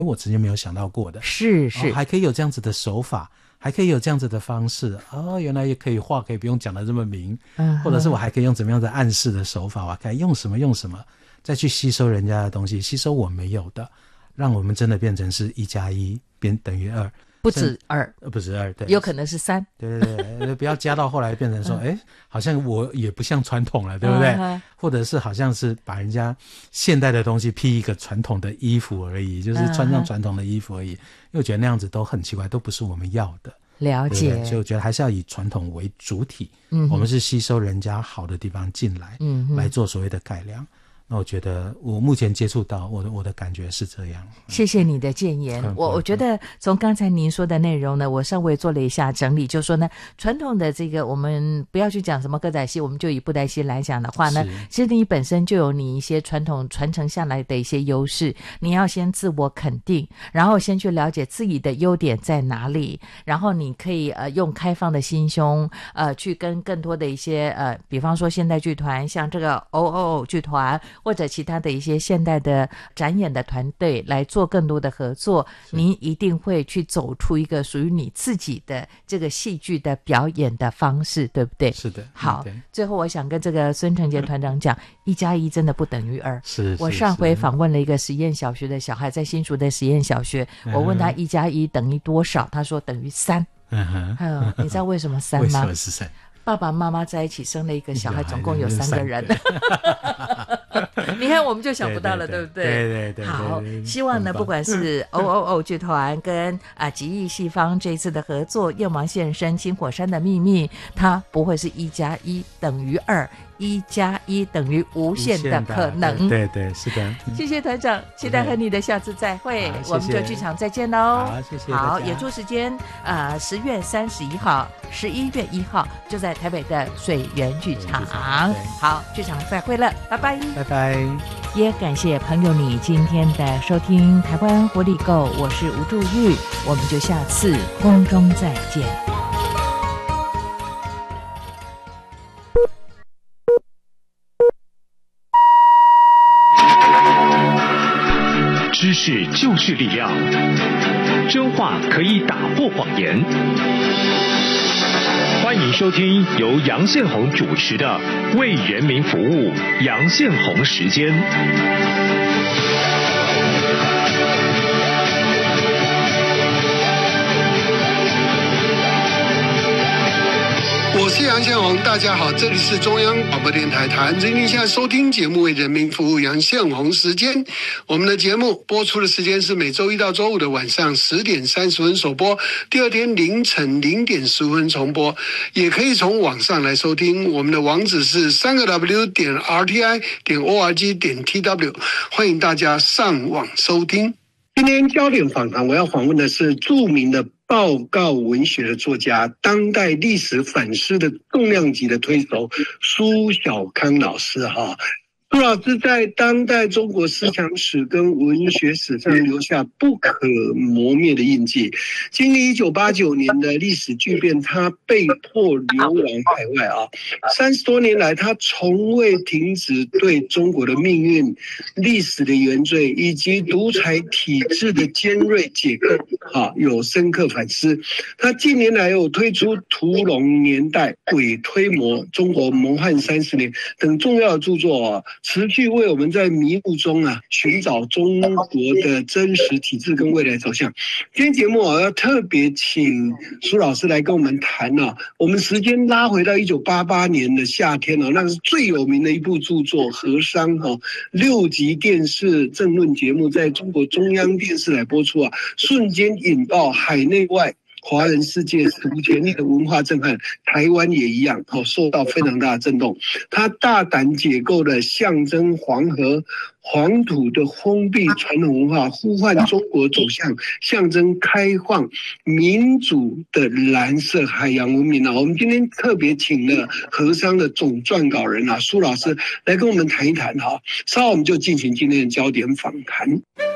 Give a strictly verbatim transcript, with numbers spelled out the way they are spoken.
我之前没有想到过的， 是是、 哦，还可以有这样子的手法，还可以有这样子的方式，哦，原来也可以话可以不用讲得这么明，嗯，或者是我还可以用怎么样的暗示的手法，我还可以用什么用什么再去吸收人家的东西，吸收我没有的，让我们真的变成是一加一变等于二， 不止二， 呃，不止二，对， 有可能是三， 对对对，不要加到后来变成说，哎、嗯，好像我也不像传统了，对不对？嗯、或者是好像是把人家现代的东西披一个传统的衣服而已，就是穿上传统的衣服而已，因为我觉得那样子都很奇怪，都不是我们要的。 了解， 对对，所以我觉得还是要以传统为主体，嗯，我们是吸收人家好的地方进来，嗯，来做所谓的改良。那我觉得我目前接触到我的我的感觉是这样。 谢谢你的建言。嗯、我我觉得从刚才您说的内容呢，我稍微做了一下整理，就是说呢，传统的这个我们不要去讲什么歌仔戏，我们就以布袋戏来讲的话呢，其实你本身就有你一些传统传承下来的一些优势，你要先自我肯定，然后先去了解自己的优点在哪里，然后你可以呃用开放的心胸呃去跟更多的一些呃，比方说现代剧团，像这个 O O O 剧团。或者其他的一些现代的展演的团队来做更多的合作，您一定会去走出一个属于你自己的这个戏剧的表演的方式，对不对？ 是的。 好，最后我想跟这个孙承杰团长讲，一加一真的不等于二。 是， 我上回访问了一个实验小学的小孩，在新竹的实验小学，我问他一加一等于多少，他说等于三。嗯哼，嗯，你知道为什么三吗？ 为什么是三？ 爸爸妈妈在一起生了一个小孩，总共有三个人。你看我们就想不到了， 对, 对不对？ 对对 对, 对。 好，希望呢，不管是 O O O 剧团跟啊极艺戏坊这一次的合作，《燕王现身》《金火山的秘密》，它不会是一加一等于二，一加一等于无限的可能。 对 对, 对，是的。 谢谢团长，期待和你的下次再会。我们就剧场再见喽。 好，谢谢。 好，演出时间啊，十月三十一号、十一月一号就在台北的水源剧场。好，剧场再会了，拜拜， 拜拜。 也感谢朋友你今天的收听，台湾活力购，我是吴祝玉，我们就下次空中再见。 知识就是力量，真话可以打破谎言。欢迎收听由杨宪宏主持的《为人民服务》杨宪宏时间。 我是杨宪宏，大家好，这里是中央广播电台台湾之音，现在收听节目为人民服务杨宪宏时间。我们的节目播出的时间是每周一到周五的晚上十点三十分首播，第二天凌晨零点十五分重播，也可以从网上来收听。我们的网址是三个 W 点 R T I 点 O R G 点 T W， 欢迎大家上网收听。今天焦点访谈，我要访问的是著名的报告文学的作家，当代历史反思的重量级的推手苏小康老师哈。苏老师在当代中国思想史跟文学史上留下不可磨灭的印记。经历一九八九年的历史巨变，他被迫流亡海外啊。三十多年来，他从未停止对中国的命运、历史的原罪以及独裁体制的尖锐解构啊，有深刻反思。他近年来有推出《屠龙年代》《鬼推磨》《中国蒙汉三十年》等重要的著作啊。持续为我们在迷雾中啊寻找中国的真实体制跟未来走向。今天节目我要特别请苏老师来跟我们谈啊，我们时间拉回到一九八八年的夏天啊，那是最有名的一部著作《和商》哈，六集电视政论节目在中国中央电视台播出啊，瞬间引爆海内外华人世界史无前例的文化震撼，台湾也一样，受到非常大的震动。他大胆解构了象征黄河黄土的封闭传统文化，呼唤中国走向象征开放民主的蓝色海洋文明啊！我们今天特别请了和商的总撰稿人啊苏老师来跟我们谈一谈哈，稍后我们就进行今天的焦点访谈。